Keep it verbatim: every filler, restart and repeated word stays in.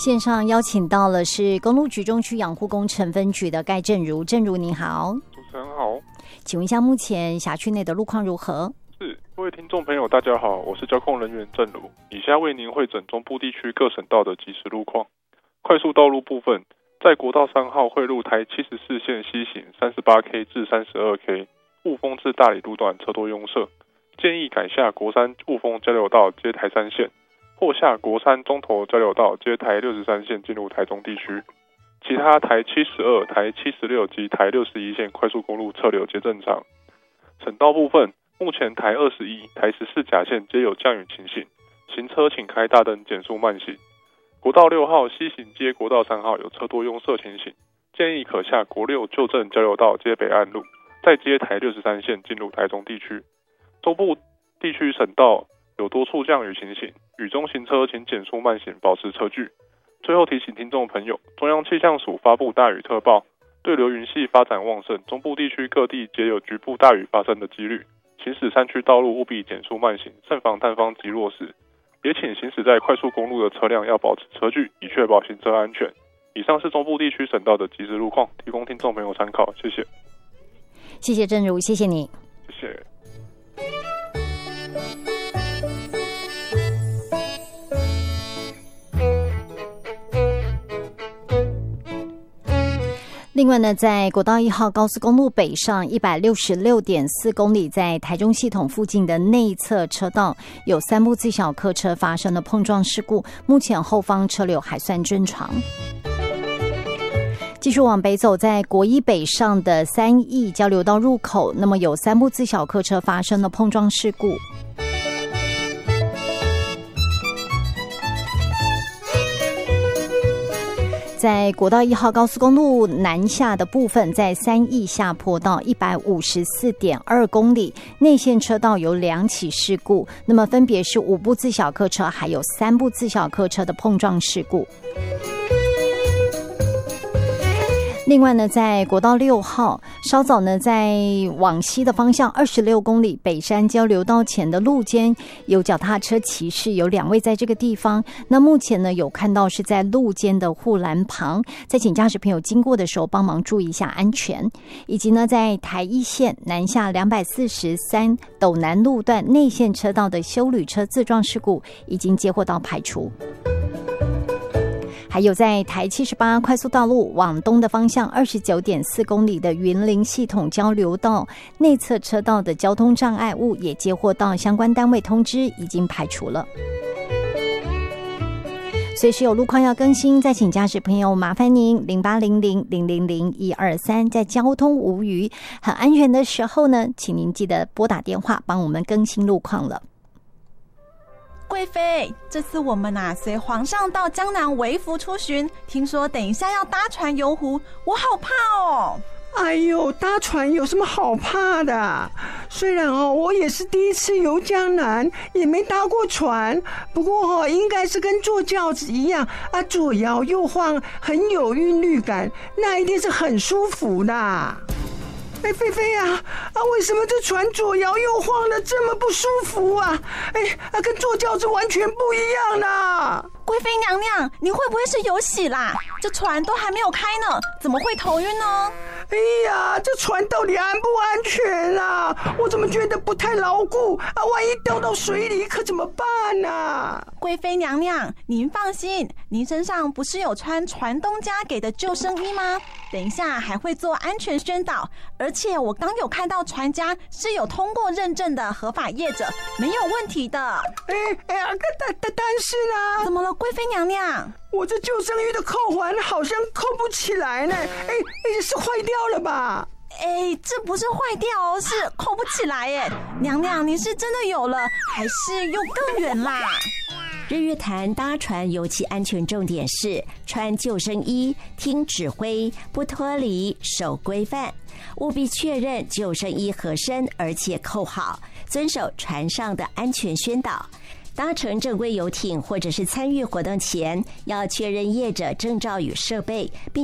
线上邀请到了是公路局中区养护工程分局的盖正如，正如您好。 主持人好， 请问一下目前辖区内的路况如何？ 是，各位听众朋友大家好，我是交控人员正如，以下为您汇整中部地区各省道的即时路况。快速道路部分，在国道三号汇入台七十四线西行 三十八K 至 三十二K 雾峰至大理路段车多拥塞，建议改下国三雾峰交流道接台三线，或下国三中投交流道接台六十三线进入台中地区。其他台七十二、台七十六及台六十一线快速公路车流皆正常。省道部分，目前台二十一、台十四甲线皆有降雨情形，行车请开大灯减速慢行。国道六号西行接国道三号有车多拥塞情形，建议可下国六旧正交流道接北岸路，再接台六十三线进入台中地区。中部地区省道有多处降雨情形，雨中行车请减速慢行，保持车距。最后提醒听众朋友，中央气象署发布大雨特报，对流云系发展旺盛，中部地区各地皆有局部大雨发生的几率。行驶山区道路务必减速慢行，慎防塌方及落石。也请行驶在快速公路的车辆要保持车距，以确保行车安全。以上是中部地区省道的即时路况，提供听众朋友参考，谢谢。 谢谢正如，谢谢你。 谢谢。 另外呢，在国道一号高速公路北上一百六十六点四公里，在台中系统附近的内侧车道，有三部自小客车发生了碰撞事故，目前后方车流还算正常。继续往北走，在国一北上的三义交流道入口，那么有三部自小客车发生了碰撞事故。在国道一号高速公路南下的部分，在三义下坡道一百五十四点二公里，内线车道有两起事故，那么分别是五部自小客车还有三部自小客车的碰撞事故。另外呢，在国道六号稍早呢，在往西的方向二十六公里北山交流道前的路肩，有脚踏车骑士，有两位在这个地方。那目前呢，有看到是在路肩的护栏旁，再请驾驶朋友经过的时候帮忙注意一下安全。以及呢，在台一线南下两百四十三斗南路段内线车道的休旅车自撞事故已经接获到排除。还有在台七十八快速道路往东的方向二十九点四公里的云林系统交流道内侧车道的交通障碍物也接获到相关单位通知，已经排除了。随时有路况要更新，再请驾驶朋友麻烦您零八零零零零零一二三，在交通无虞很安全的时候呢，请您记得拨打电话帮我们更新路况了。 贵妃，这次我们啊随皇上到江南微服出巡，听说等一下要搭船游湖，我好怕哦。 哎呦，搭船有什么好怕的？虽然哦，我也是第一次游江南，也没搭过船，不过哦，应该是跟坐轿子一样啊，左摇右晃，很有韵律感，那一定是很舒服的。哎，菲菲啊，啊，为什么这船左摇右晃的这么不舒服啊？哎，啊，跟坐轿子完全不一样啦！ 贵妃娘娘，你会不会是有喜啦？这船都还没有开呢，怎么会头晕呢？ 哎呀，这船到底安不安全啊？我怎么觉得不太牢固啊？万一掉到水里可怎么办啊？ 贵妃娘娘，您放心，您身上不是有穿船东家给的救生衣吗？等一下还会做安全宣导，而且我刚有看到船家是有通过认证的合法业者，没有问题的。 哎哎呀，但但但是呢？ 怎么了，贵妃娘娘？ 我这救生衣的扣环好像扣不起来呢，哎哎，是坏掉了吧？ 哎，这不是坏掉哦，是扣不起来耶。娘娘，你是真的有了，还是又更远啦？ 日月潭搭船尤其安全重点是穿救生衣、听指挥、不脱离、守规范，务必确认救生衣合身而且扣好，遵守船上的安全宣导。搭乘正规游艇或者是参与活动前，要确认业者证照与设备，并